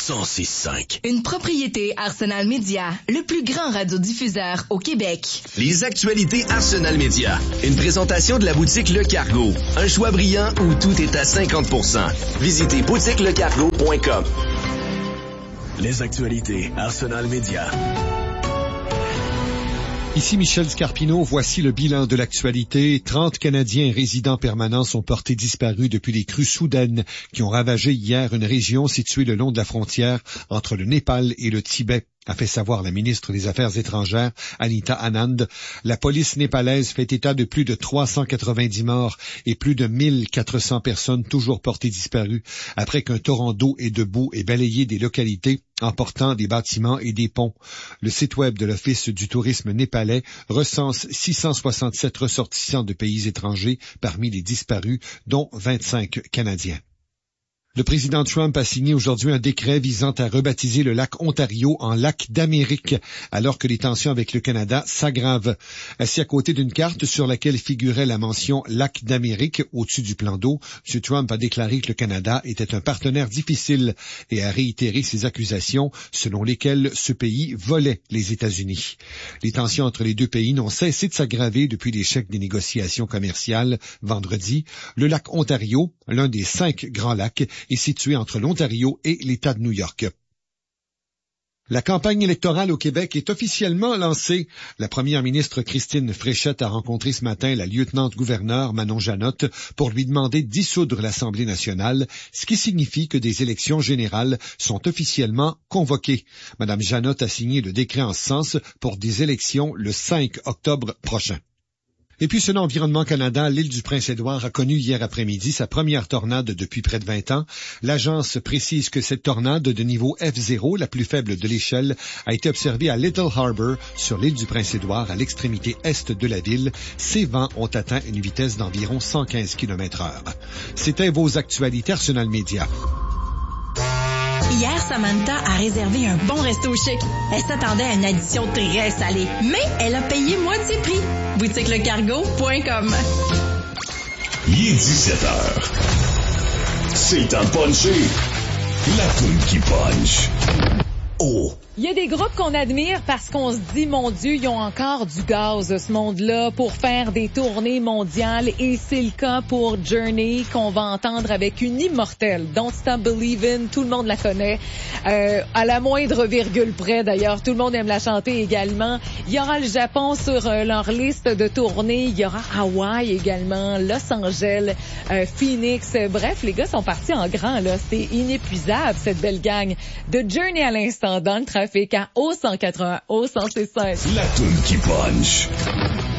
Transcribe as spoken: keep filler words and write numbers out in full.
cent six cinq. Une propriété Arsenal Media, le plus grand radiodiffuseur au Québec. Les actualités Arsenal Media. Une présentation de la boutique Le Cargo. Un choix brillant où tout est à cinquante pour cent. Visitez boutique le cargo point com. Les actualités Arsenal Media. Ici Michel Scarpino, voici le bilan de l'actualité. trente Canadiens résidents permanents sont portés disparus depuis les crues soudaines qui ont ravagé hier une région située le long de la frontière entre le Népal et le Tibet, a fait savoir la ministre des Affaires étrangères, Anita Anand. La police népalaise fait état de plus de trois cent quatre-vingt-dix morts et plus de mille quatre cents personnes toujours portées disparues après qu'un torrent d'eau et de boue ait balayé des localités, emportant des bâtiments et des ponts. Le site web de l'Office du tourisme népalais recense six cent soixante-sept ressortissants de pays étrangers parmi les disparus, dont vingt-cinq Canadiens. Le président Trump a signé aujourd'hui un décret visant à rebaptiser le lac Ontario en lac d'Amérique, alors que les tensions avec le Canada s'aggravent. Assis à côté d'une carte sur laquelle figurait la mention lac d'Amérique au-dessus du plan d'eau, M. Trump a déclaré que le Canada était un partenaire difficile et a réitéré ses accusations selon lesquelles ce pays volait les États-Unis. Les tensions entre les deux pays n'ont cessé de s'aggraver depuis l'échec des négociations commerciales vendredi. Le lac Ontario, l'un des cinq grands lacs, est situé entre l'Ontario et l'État de New York. La campagne électorale au Québec est officiellement lancée. La première ministre Christine Fréchette a rencontré ce matin la lieutenant-gouverneure Manon Janotte pour lui demander de dissoudre l'Assemblée nationale, ce qui signifie que des élections générales sont officiellement convoquées. Madame Janotte a signé le décret en ce sens pour des élections le cinq octobre prochain. Et puis, selon Environnement Canada, l'île du Prince-Édouard a connu hier après-midi sa première tornade depuis près de vingt ans. L'agence précise que cette tornade de niveau F zéro, la plus faible de l'échelle, a été observée à Little Harbour, sur l'île du Prince-Édouard, à l'extrémité est de la ville. Ces vents ont atteint une vitesse d'environ cent quinze kilomètres heure. C'était vos actualités Arsenal Media. Hier, Samantha a réservé un bon resto chic. Elle s'attendait à une addition très salée, mais elle a payé moitié prix. boutique le cargo point com. Il est dix-sept heures. C'est le temps de puncher. La toune qui punch. Oh! Il y a des groupes qu'on admire parce qu'on se dit, mon Dieu, ils ont encore du gaz, ce monde-là, pour faire des tournées mondiales. Et c'est le cas pour Journey, qu'on va entendre avec une immortelle. Don't Stop Believin', tout le monde la connaît. Euh, à la moindre virgule près, d'ailleurs. Tout le monde aime la chanter également. Il y aura le Japon sur euh, leur liste de tournées. Il y aura Hawaï également, Los Angeles, euh, Phoenix. Bref, les gars sont partis en grand, là. C'est inépuisable, cette belle gang. De Journey à l'instant, dans le trafic à O cent quatre-vingts, O cent six cinq. La toune qui punch.